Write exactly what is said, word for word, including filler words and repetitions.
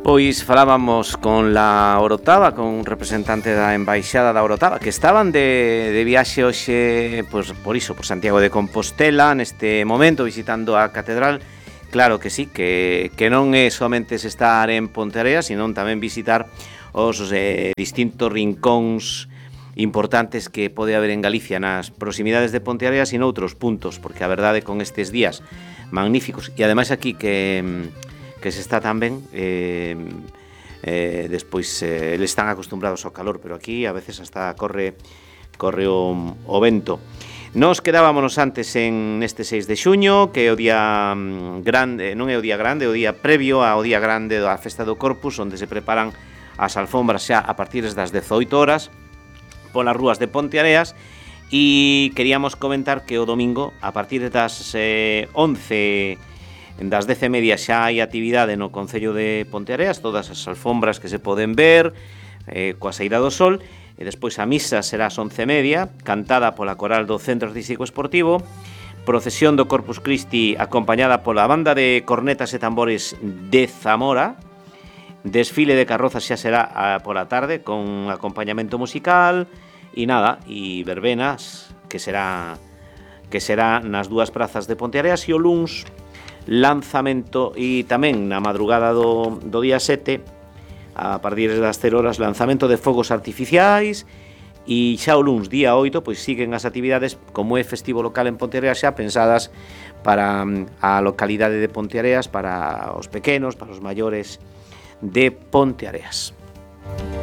Pois falábamos con la Orotava, con un representante da Embaixada da Orotava, que estaban de, de viaxe hoxe, pois, por iso, por Santiago de Compostela, neste momento, visitando a Catedral. Claro que sí, que, que non é somente se estar en Ponteareas, sino tamén visitar os eh, distintos rincóns importantes que pode haber en Galicia, nas proximidades de Ponteareas e noutros puntos, porque a verdade con estes días magníficos, e ademais aquí que... que se está tan ben, eh, eh, despois eh, eles están acostumbrados ao calor, pero aquí a veces hasta corre corre o, o vento. Nos quedábamos antes en este seis de xuño, que é o día grande, non é o día grande, é o día previo ao día grande da Festa do Corpus, onde se preparan as alfombras xa a partir das dezoito horas polas rúas de Ponteareas, e queríamos comentar que o domingo, a partir das eh, once das dez e media xa hai actividade no Concello de Ponteareas, todas as alfombras que se poden ver, eh, coa saída do sol, e despois a misa será ás once e media, cantada pola coral do Centro Artístico Esportivo, procesión do Corpus Christi acompañada pola banda de cornetas e tambores de Zamora, desfile de carrozas xa será a, pola tarde, con acompañamento musical, e nada, e verbenas, que será, que será nas dúas prazas de Ponteareas, e o luns lanzamento, e tamén na madrugada do, do día sete, a partir das cero horas, lanzamento de fogos artificiais, e xa o luns, día oito, pois siguen as actividades, como é festivo local en Ponteareas, xa pensadas para a localidade de Ponteareas, para os pequenos, para os maiores de Ponteareas.